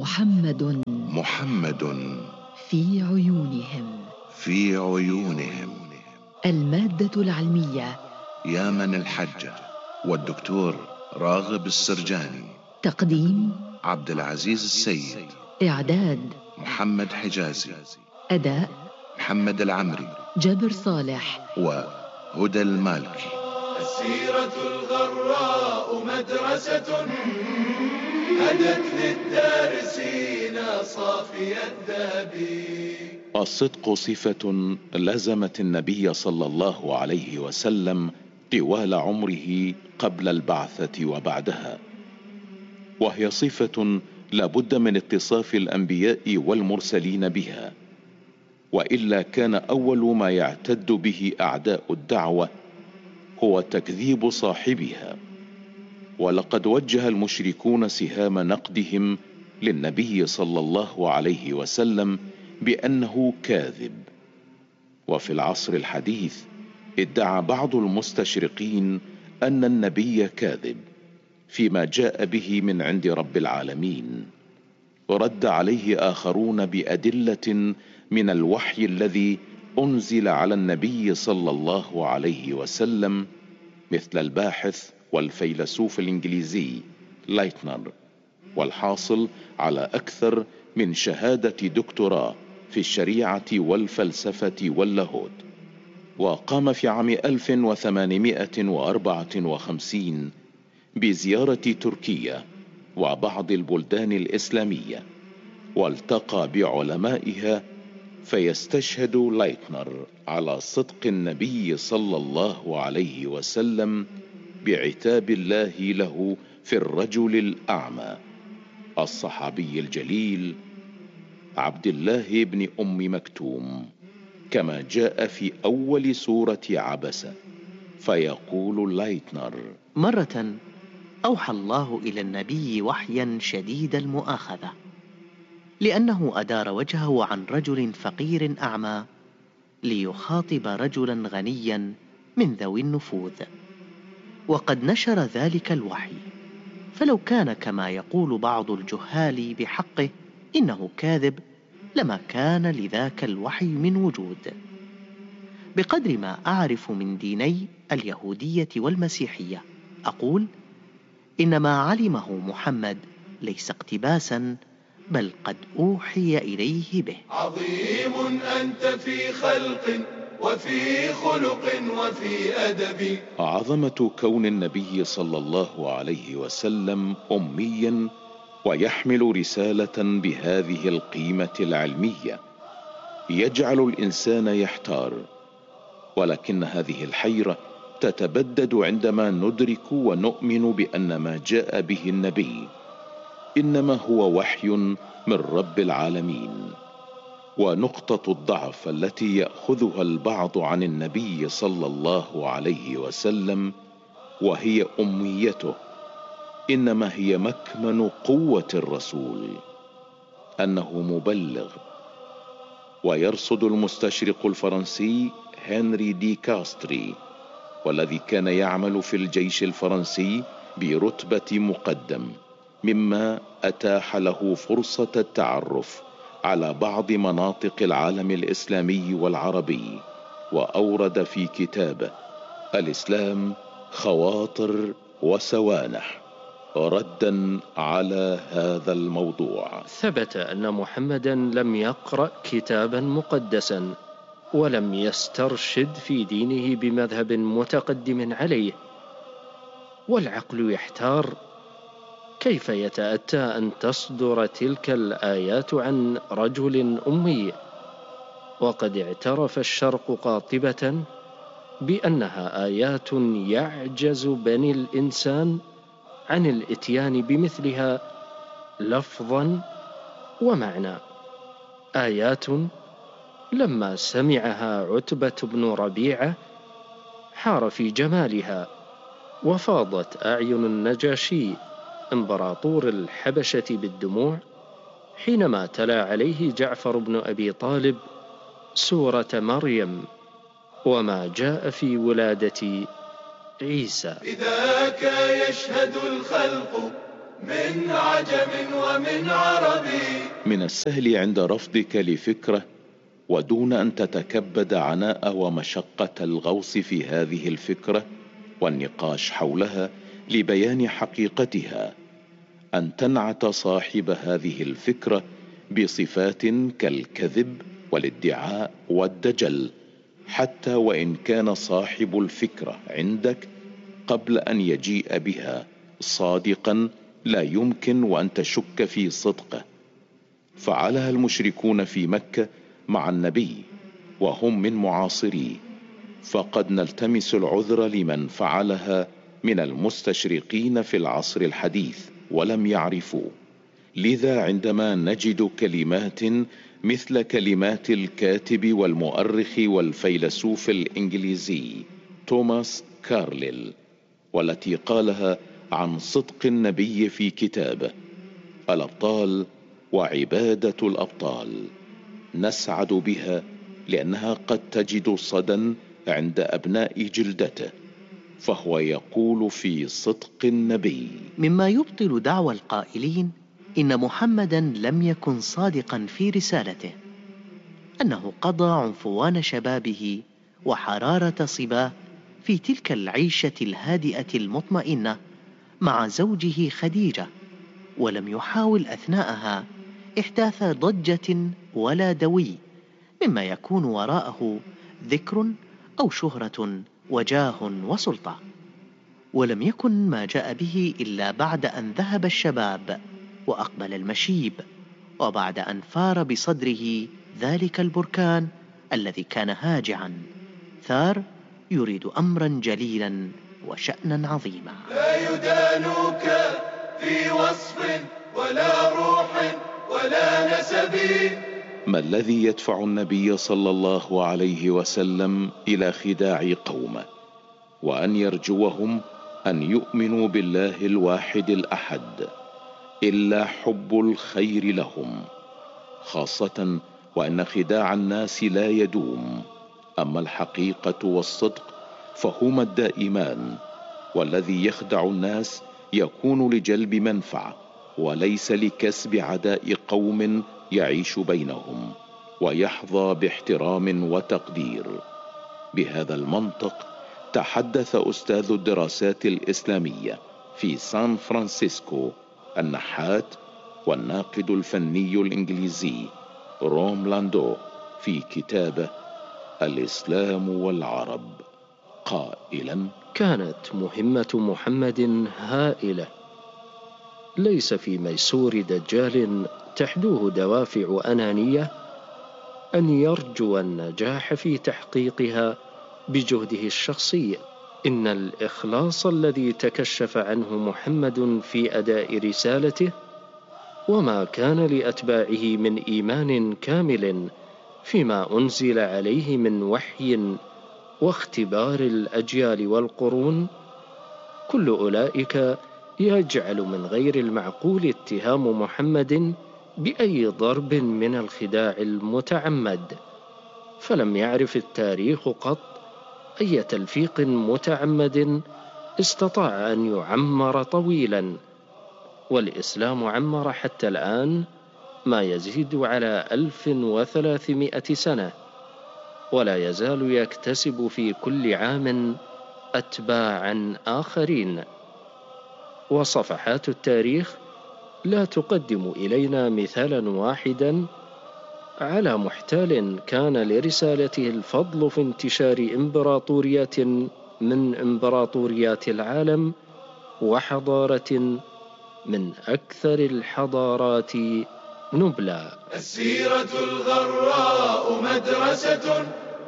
محمد في عيونهم. المادة العلمية يامن الحجة والدكتور راغب السرجاني. تقديم عبد العزيز السيد. إعداد محمد حجازي. أداء محمد العمري. جابر صالح وهدى المالكي. السيرة الغراء مدرسة هدت للدارسين صافي الذهب. الصدق صفة لزمت النبي صلى الله عليه وسلم طوال عمره قبل البعثة وبعدها، وهي صفة لابد من اتصاف الأنبياء والمرسلين بها، وإلا كان أول ما يعتد به أعداء الدعوة هو تكذيب صاحبها. ولقد وجه المشركون سهام نقدهم للنبي صلى الله عليه وسلم بأنه كاذب. وفي العصر الحديث ادعى بعض المستشرقين أن النبي كاذب فيما جاء به من عند رب العالمين، ورد عليه آخرون بأدلة من الوحي الذي أنزل على النبي صلى الله عليه وسلم، مثل الباحث والفيلسوف الإنجليزي لايتنر، والحاصل على أكثر من شهادة دكتوراه في الشريعة والفلسفة واللاهوت. وقام في عام 1854 بزيارة تركيا وبعض البلدان الإسلامية، والتقى بعلمائها، فيستشهد لايتنر على صدق النبي صلى الله عليه وسلم بعتاب الله له في الرجل الأعمى الصحابي الجليل عبد الله بن أم مكتوم، كما جاء في أول سورة عبسة. فيقول لايتنر: مرة أوحى الله إلى النبي وحيا شديد المؤاخذة، لأنه أدار وجهه عن رجل فقير أعمى ليخاطب رجلا غنيا من ذوي النفوذ، وقد نشر ذلك الوحي. فلو كان كما يقول بعض الجهال بحقه إنه كاذب لما كان لذاك الوحي من وجود. بقدر ما أعرف من ديني اليهودية والمسيحية، أقول إن ما علمه محمد ليس اقتباسا، بل قد أوحي إليه به. عظيم أنت في خلق وفي خلق وفي أدب. عظمة كون النبي صلى الله عليه وسلم أميا ويحمل رسالة بهذه القيمة العلمية يجعل الإنسان يحتار، ولكن هذه الحيرة تتبدد عندما ندرك ونؤمن بأن ما جاء به النبي إنما هو وحي من رب العالمين. ونقطة الضعف التي يأخذها البعض عن النبي صلى الله عليه وسلم وهي أميته، إنما هي مكمن قوة الرسول، أنه مبلغ. ويرصد المستشرق الفرنسي هنري دي كاستري، والذي كان يعمل في الجيش الفرنسي برتبة مقدم، مما أتاح له فرصة التعرف على بعض مناطق العالم الإسلامي والعربي، وأورد في كتابه الإسلام خواطر وسوانح ردا على هذا الموضوع. ثبت أن محمدا لم يقرأ كتابا مقدسا، ولم يسترشد في دينه بمذهب متقدم عليه، والعقل يحتار كيف يتأتى أن تصدر تلك الآيات عن رجل أمي، وقد اعترف الشرق قاطبة بأنها آيات يعجز بني الإنسان عن الإتيان بمثلها لفظا ومعنى. آيات لما سمعها عتبة بن ربيعة حار في جمالها، وفاضت أعين النجاشي إمبراطور الحبشة بالدموع حينما تلا عليه جعفر بن أبي طالب سورة مريم وما جاء في ولادة عيسى. بذاك يشهد الخلق من عجم ومن عرب. من السهل عند رفضك لفكرة ودون أن تتكبد عناء ومشقة الغوص في هذه الفكرة والنقاش حولها لبيان حقيقتها، أن تنعت صاحب هذه الفكرة بصفات كالكذب والادعاء والدجل، حتى وإن كان صاحب الفكرة عندك قبل أن يجيء بها صادقا لا يمكن وأن تشك في صدقه. فعلها المشركون في مكة مع النبي وهم من معاصريه، فقد نلتمس العذر لمن فعلها من المستشرقين في العصر الحديث ولم يعرفوا. لذا عندما نجد كلمات مثل كلمات الكاتب والمؤرخ والفيلسوف الإنجليزي توماس كارليل، والتي قالها عن صدق النبي في كتابه الأبطال وعبادة الأبطال، نسعد بها لأنها قد تجد صدى عند أبناء جلدته، فهو يقول في صدق النبي. مما يبطل دعوى القائلين إن محمدا لم يكن صادقا في رسالته أنه قضى عنفوان شبابه وحرارة صباه في تلك العيشة الهادئة المطمئنة مع زوجه خديجة، ولم يحاول أثناءها إحداث ضجة ولا دوي مما يكون وراءه ذكر أو شهرة وجاه وسلطة. ولم يكن ما جاء به إلا بعد أن ذهب الشباب وأقبل المشيب، وبعد أن فار بصدره ذلك البركان الذي كان هاجعا ثار يريد أمرا جليلا وشأنا عظيما. لا يدانوك في وصف ولا روح ولا نسب. ما الذي يدفع النبي صلى الله عليه وسلم إلى خداع قومه وأن يرجوهم أن يؤمنوا بالله الواحد الأحد إلا حب الخير لهم، خاصة وأن خداع الناس لا يدوم، أما الحقيقة والصدق فهما الدائمان، والذي يخدع الناس يكون لجلب منفعة وليس لكسب عداء قوم يعيش بينهم ويحظى باحترام وتقدير. بهذا المنطق تحدث أستاذ الدراسات الإسلامية في سان فرانسيسكو النحات والناقد الفني الإنجليزي روم لاندو في كتابه الإسلام والعرب قائلا: كانت مهمة محمد هائلة، ليس في ميسور دجال تحدوه دوافع أنانية أن يرجو النجاح في تحقيقها بجهده الشخصي. إن الإخلاص الذي تكشف عنه محمد في أداء رسالته وما كان لأتباعه من إيمان كامل فيما أنزل عليه من وحي واختبار الأجيال والقرون، كل أولئك يجعل من غير المعقول اتهام محمد بأي ضرب من الخداع المتعمد. فلم يعرف التاريخ قط أي تلفيق متعمد استطاع أن يعمر طويلا، والإسلام عمر حتى الآن ما يزيد على 1300 سنة، ولا يزال يكتسب في كل عام أتباعا آخرين. وصفحات التاريخ لا تقدم إلينا مثالا واحدا على محتال كان لرسالته الفضل في انتشار إمبراطورية من إمبراطوريات العالم وحضارة من أكثر الحضارات نبلا. السيرة الغراء مدرسة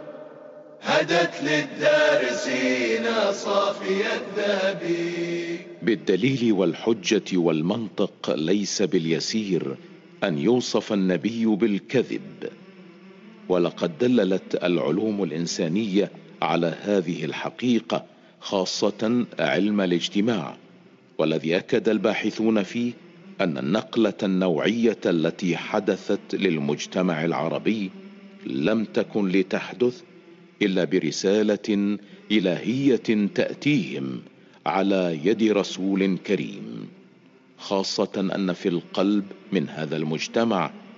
هدت للدارسين صافي الذهب. بالدليل والحجة والمنطق ليس باليسير أن يوصف النبي بالكذب، ولقد دللت العلوم الإنسانية على هذه الحقيقة، خاصة علم الاجتماع، والذي أكد الباحثون فيه أن النقلة النوعية التي حدثت للمجتمع العربي لم تكن لتحدث إلا برسالة إلهية تأتيهم على يد رسول كريم، خاصة أن في القلب من هذا المجتمع